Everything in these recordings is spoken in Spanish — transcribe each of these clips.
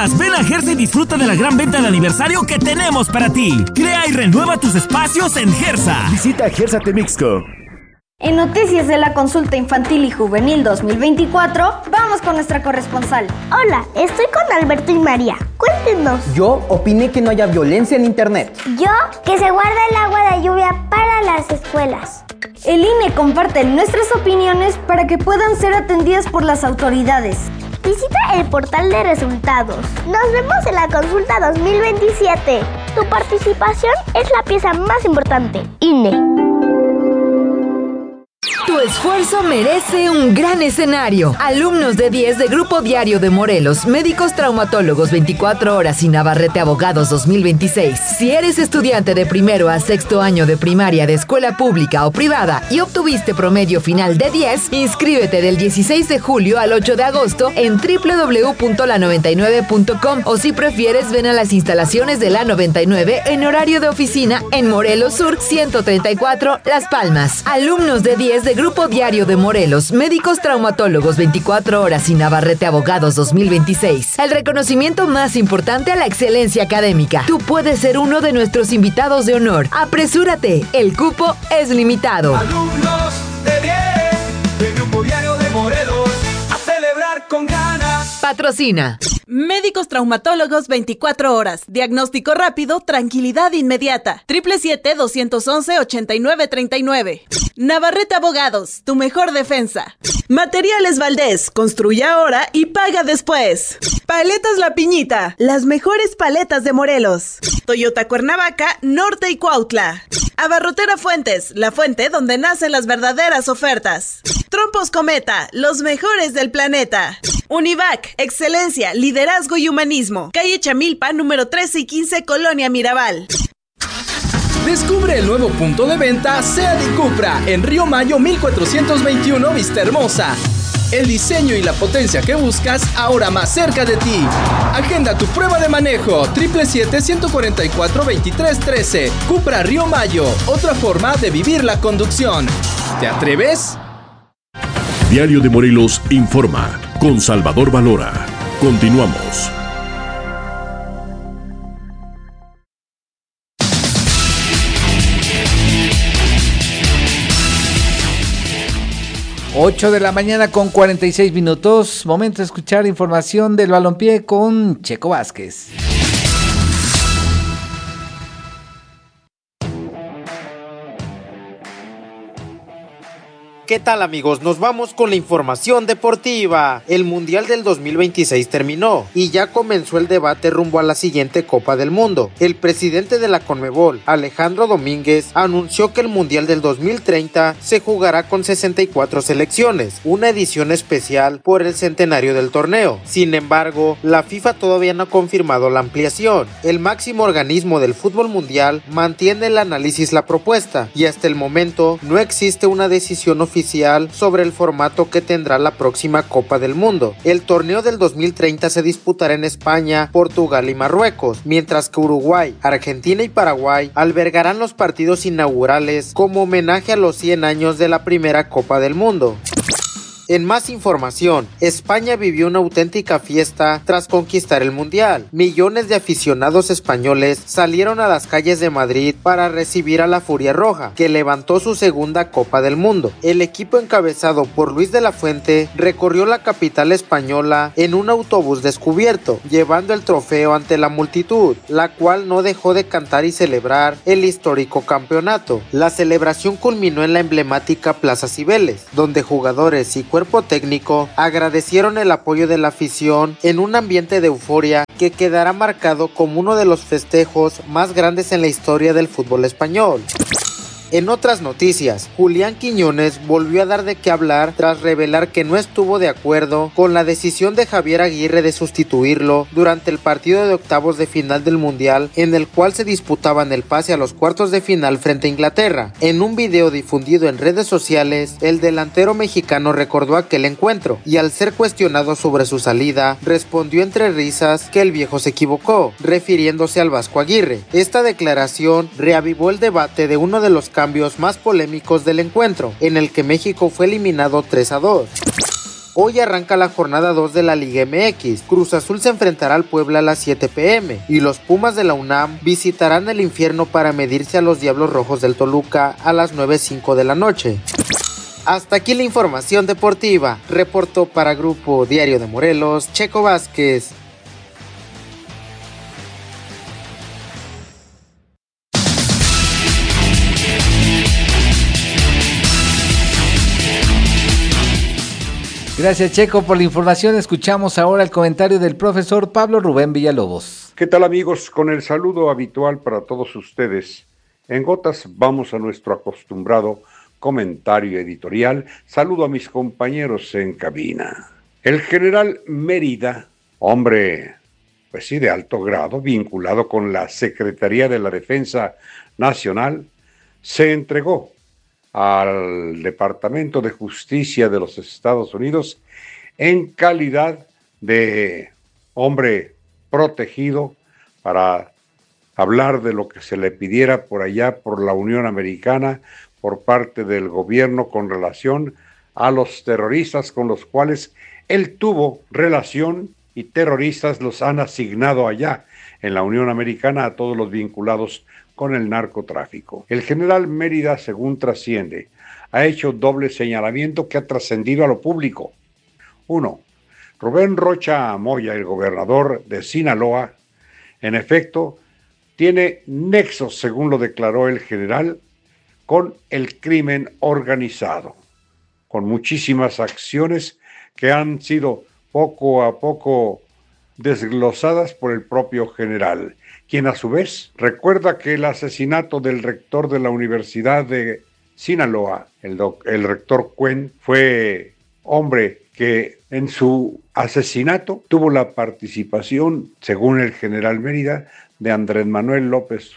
más! Ven a Gersa y disfruta de la gran venta de aniversario que tenemos para ti. Crea y renueva tus espacios en Gersa. Visita Gersa Temixco. En noticias de la consulta infantil y juvenil 2024, vamos con nuestra corresponsal. Hola, estoy con Alberto y María. Cuéntenos. Yo opiné que no haya violencia en internet. Yo, que se guarda el agua de lluvia para las escuelas. El INE comparte nuestras opiniones para que puedan ser atendidas por las autoridades. Visita el portal de resultados. Nos vemos en la consulta 2027. Tu participación es la pieza más importante. INE. Tu esfuerzo merece un gran escenario. Alumnos de 10 de Grupo Diario de Morelos, médicos traumatólogos 24 horas y Navarrete Abogados 2026. Si eres estudiante de primero a sexto año de primaria de escuela pública o privada y obtuviste promedio final de 10, inscríbete del 16 de julio al 8 de agosto en www.la99.com o si prefieres ven a las instalaciones de la 99 en horario de oficina en Morelos Sur 134 Las Palmas. Alumnos de 10 de Grupo Diario de Morelos, médicos traumatólogos 24 horas y Navarrete Abogados 2026. El reconocimiento más importante a la excelencia académica. Tú puedes ser uno de nuestros invitados de honor. Apresúrate, el cupo es limitado. Alumnos de 10 de Grupo Diario de Morelos, a celebrar con ganas. Patrocina. Médicos traumatólogos 24 horas. Diagnóstico rápido, tranquilidad inmediata. 777-211-8939. Navarrete Abogados, tu mejor defensa. Materiales Valdés, construye ahora y paga después. Paletas La Piñita, las mejores paletas de Morelos. Toyota Cuernavaca, Norte y Cuautla. Abarrotera Fuentes, la fuente donde nacen las verdaderas ofertas. Trompos Cometa, los mejores del planeta. Univac, excelencia, liderazgo y humanismo. Calle Chamilpa, número 13 y 15, Colonia Mirabal. Descubre el nuevo punto de venta SEAT y Cupra en Río Mayo 1421 Vista Hermosa. El diseño y la potencia que buscas ahora más cerca de ti. Agenda tu prueba de manejo 777-144-2313. Cupra Río Mayo, otra forma de vivir la conducción. ¿Te atreves? Diario de Morelos informa con Salvador Valora. Continuamos. Ocho de la mañana con 46 minutos. Momento de escuchar información del balompié con Checo Vázquez. ¿Qué tal, amigos? Nos vamos con la información deportiva. El Mundial del 2026 terminó y ya comenzó el debate rumbo a la siguiente Copa del Mundo. El presidente de la Conmebol, Alejandro Domínguez, anunció que el Mundial del 2030 se jugará con 64 selecciones, una edición especial por el centenario del torneo. Sin embargo, la FIFA todavía no ha confirmado la ampliación. El máximo organismo del fútbol mundial mantiene el análisis la propuesta y hasta el momento no existe una decisión oficial sobre el formato que tendrá la próxima Copa del Mundo. El torneo del 2030 se disputará en España, Portugal y Marruecos, mientras que Uruguay, Argentina y Paraguay albergarán los partidos inaugurales como homenaje a los 100 años de la primera Copa del Mundo. En más información, España vivió una auténtica fiesta tras conquistar el Mundial. Millones de aficionados españoles salieron a las calles de Madrid para recibir a la Furia Roja, que levantó su segunda Copa del Mundo. El equipo encabezado por Luis de la Fuente recorrió la capital española en un autobús descubierto, llevando el trofeo ante la multitud, la cual no dejó de cantar y celebrar el histórico campeonato. La celebración culminó en la emblemática Plaza Cibeles, donde jugadores y cuerpo técnico agradecieron el apoyo de la afición en un ambiente de euforia que quedará marcado como uno de los festejos más grandes en la historia del fútbol español. En otras noticias, Julián Quiñones volvió a dar de qué hablar tras revelar que no estuvo de acuerdo con la decisión de Javier Aguirre de sustituirlo durante el partido de octavos de final del Mundial, en el cual se disputaban el pase a los cuartos de final frente a Inglaterra. En un video difundido en redes sociales, el delantero mexicano recordó aquel encuentro y al ser cuestionado sobre su salida, respondió entre risas que el viejo se equivocó, refiriéndose al Vasco Aguirre. Esta declaración reavivó el debate de uno de los cambios más polémicos del encuentro, en el que México fue eliminado 3-2. Hoy arranca la jornada 2 de la Liga MX. Cruz Azul se enfrentará al Puebla a las 7 p.m. y los Pumas de la UNAM visitarán el infierno para medirse a los Diablos Rojos del Toluca a las 9:05 de la noche. Hasta aquí la información deportiva. Reportó para Grupo Diario de Morelos, Checo Vázquez. Gracias, Checo, por la información. Escuchamos ahora el comentario del profesor Pablo Rubén Villalobos. ¿Qué tal, amigos? Con el saludo habitual para todos ustedes. En gotas vamos a nuestro acostumbrado comentario editorial. Saludo a mis compañeros en cabina. El general Mérida, hombre, pues sí, de alto grado, vinculado con la Secretaría de la Defensa Nacional, se entregó al Departamento de Justicia de los Estados Unidos en calidad de hombre protegido para hablar de lo que se le pidiera por allá por la Unión Americana por parte del gobierno con relación a los terroristas con los cuales él tuvo relación, y terroristas los han asignado allá en la Unión Americana a todos los vinculados con el narcotráfico. El general Mérida, según trasciende, ha hecho doble señalamiento que ha trascendido a lo público. 1. Rubén Rocha Moya, el gobernador de Sinaloa, en efecto, tiene nexos, según lo declaró el general, con el crimen organizado, con muchísimas acciones que han sido poco a poco desglosadas por el propio general, quien a su vez recuerda que el asesinato del rector de la Universidad de Sinaloa, el rector Cuen, fue hombre que en su asesinato tuvo la participación, según el general Mérida, de Andrés Manuel López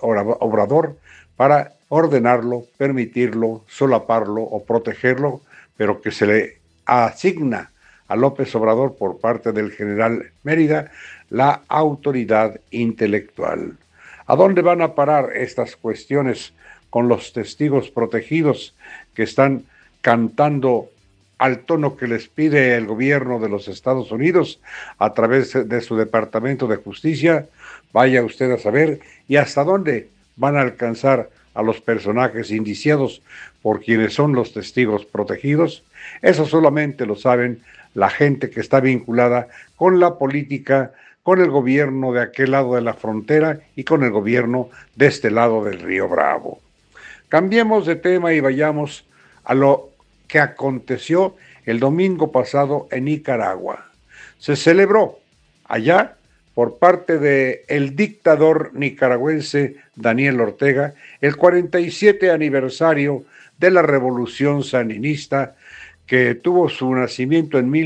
Obrador para ordenarlo, permitirlo, solaparlo o protegerlo, pero que se le asigna a López Obrador por parte del general Mérida la autoridad intelectual. ¿A dónde van a parar estas cuestiones con los testigos protegidos que están cantando al tono que les pide el gobierno de los Estados Unidos a través de su Departamento de Justicia? Vaya usted a saber, y hasta dónde van a alcanzar a los personajes indiciados por quienes son los testigos protegidos. Eso solamente lo saben la gente que está vinculada con la política, con el gobierno de aquel lado de la frontera y con el gobierno de este lado del Río Bravo. Cambiemos de tema y vayamos a lo que aconteció el domingo pasado en Nicaragua. Se celebró allá, por parte del dictador nicaragüense Daniel Ortega, el 47 aniversario de la Revolución Sandinista, que tuvo su nacimiento en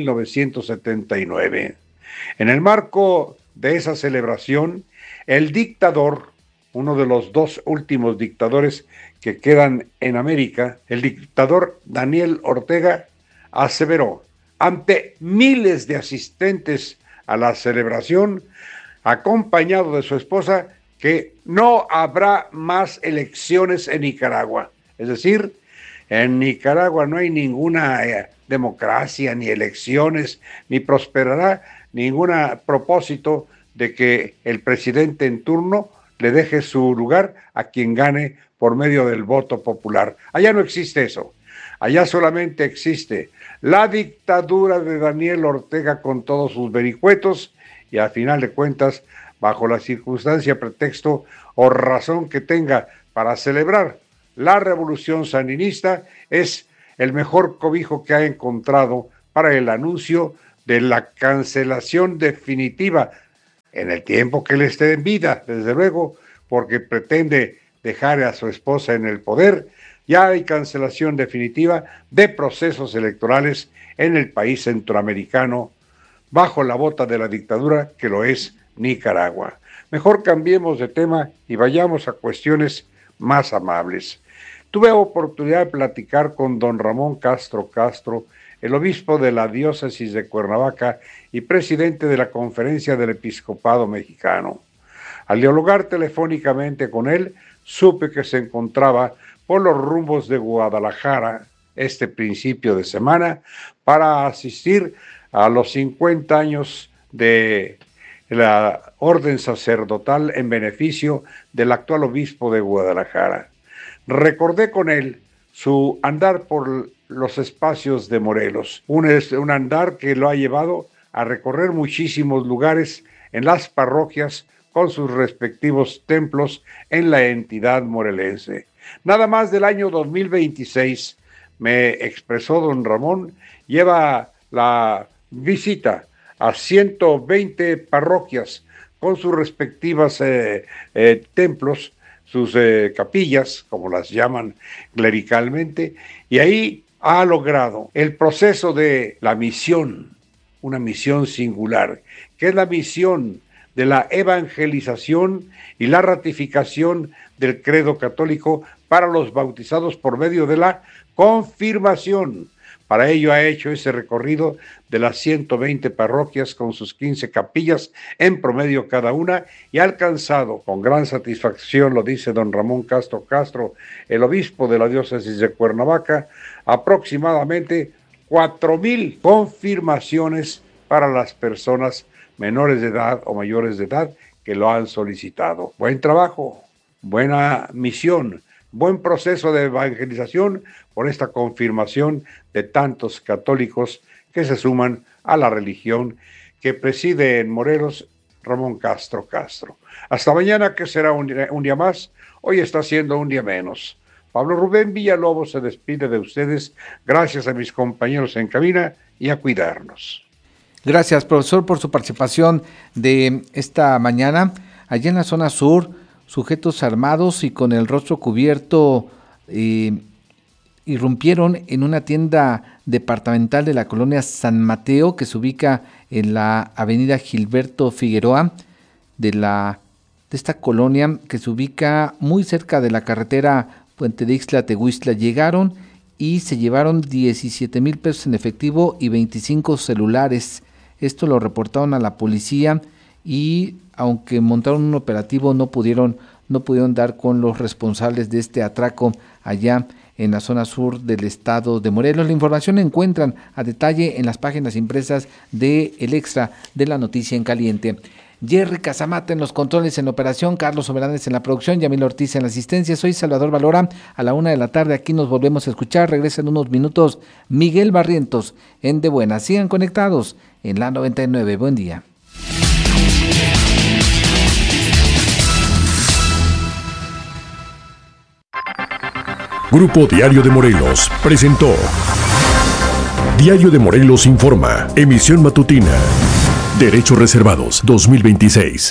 1979. En el marco de esa celebración, el dictador, uno de los dos últimos dictadores que quedan en América, el dictador Daniel Ortega, aseveró ante miles de asistentes a la celebración, acompañado de su esposa, que no habrá más elecciones en Nicaragua. Es decir, en Nicaragua no hay ninguna democracia, ni elecciones, ni prosperará ningún propósito de que el presidente en turno le deje su lugar a quien gane por medio del voto popular. Allá no existe eso. Allá solamente existe la dictadura de Daniel Ortega con todos sus vericuetos, y a final de cuentas, bajo la circunstancia, pretexto o razón que tenga para celebrar la revolución sandinista, es el mejor cobijo que ha encontrado para el anuncio de la cancelación definitiva, en el tiempo que él esté en vida, desde luego, porque pretende dejar a su esposa en el poder. Ya hay cancelación definitiva de procesos electorales en el país centroamericano, bajo la bota de la dictadura que lo es Nicaragua. Mejor cambiemos de tema y vayamos a cuestiones más amables. Tuve oportunidad de platicar con don Ramón Castro, el obispo de la diócesis de Cuernavaca y presidente de la Conferencia del Episcopado Mexicano. Al dialogar telefónicamente con él, supe que se encontraba por los rumbos de Guadalajara, este principio de semana para asistir a los 50 años de la orden sacerdotal en beneficio del actual obispo de Guadalajara. Recordé con él su andar por los espacios de Morelos, un andar que lo ha llevado a recorrer muchísimos lugares en las parroquias con sus respectivos templos en la entidad morelense. Nada más del año 2026, me expresó don Ramón, lleva la visita a 120 parroquias con sus respectivas templos, sus capillas, como las llaman clericalmente, y ahí ha logrado el proceso de la misión, una misión singular, que es la misión de la evangelización y la ratificación del credo católico para los bautizados por medio de la confirmación. Para ello ha hecho ese recorrido de las 120 parroquias con sus 15 capillas en promedio cada una y ha alcanzado con gran satisfacción, lo dice don Ramón Castro Castro, el obispo de la diócesis de Cuernavaca, aproximadamente 4,000 confirmaciones para las personas menores de edad o mayores de edad que lo han solicitado. Buen trabajo, buena misión, buen proceso de evangelización por esta confirmación de tantos católicos que se suman a la religión que preside en Morelos Ramón Castro Castro. Hasta mañana, que será un día más. Hoy está siendo un día menos. Pablo Rubén Villalobos se despide de ustedes. Gracias a mis compañeros en cabina y a cuidarnos. Gracias, profesor, por su participación de esta mañana. Allí en la zona sur, sujetos armados y con el rostro cubierto irrumpieron en una tienda departamental de la colonia San Mateo, que se ubica en la avenida Gilberto Figueroa, de esta colonia que se ubica muy cerca de la carretera Puente de Ixtla-Teguixtla. Llegaron y se llevaron 17,000 pesos en efectivo y 25 celulares. Esto lo reportaron a la policía y aunque montaron un operativo no pudieron dar con los responsables de este atraco allá en la zona sur del estado de Morelos. La información la encuentran a detalle en las páginas impresas de El Extra de la Noticia en Caliente. Jerry Casamata en los controles en la operación, Carlos Soberanes en la producción, Yamil Ortiz en la asistencia. Soy Salvador Valora. A la 1:00 p.m. aquí nos volvemos a escuchar. Regresa en unos minutos Miguel Barrientos en De Buena. Sigan conectados en la 99. Buen día. Grupo Diario de Morelos presentó Diario de Morelos Informa, emisión matutina. Derechos Reservados 2026.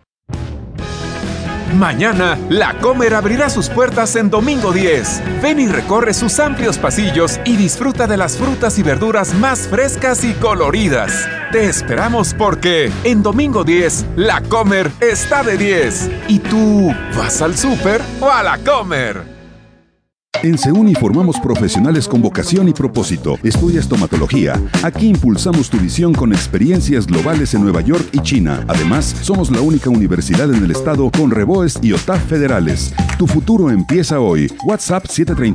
Mañana, La Comer abrirá sus puertas en Domingo 10. Ven y recorre sus amplios pasillos y disfruta de las frutas y verduras más frescas y coloridas. Te esperamos porque en Domingo 10, La Comer está de 10. ¿Y tú vas al súper o a La Comer? En Seuni formamos profesionales con vocación y propósito. ¿Estudias estomatología? Aquí impulsamos tu visión con experiencias globales en Nueva York y China. Además, somos la única universidad en el estado con Reboes y OTAF federales. Tu futuro empieza hoy. WhatsApp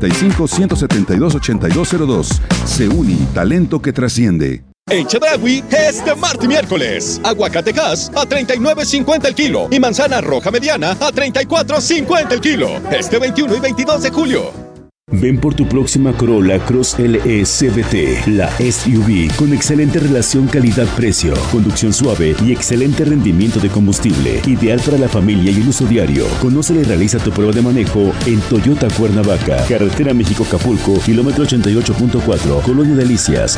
735-172-8202. Seuni, talento que trasciende. En Chedraui es de martes y miércoles. Aguacatejas a $39.50 el kilo y manzana roja mediana a $34.50 el kilo. Este 21 y 22 de julio. Ven por tu próxima Corolla Cross LE CVT, la SUV con excelente relación calidad-precio, conducción suave y excelente rendimiento de combustible, ideal para la familia y el uso diario. Conócela y realiza tu prueba de manejo en Toyota Cuernavaca, carretera México-Acapulco, kilómetro 88.4, Colonia Delicias,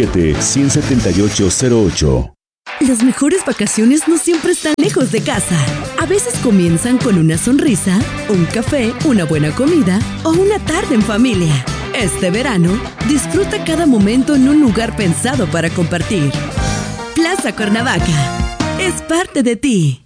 777-17808. Las mejores vacaciones no siempre están lejos de casa. A veces comienzan con una sonrisa, un café, una buena comida o una tarde en familia. Este verano, disfruta cada momento en un lugar pensado para compartir. Plaza Cuernavaca es parte de ti.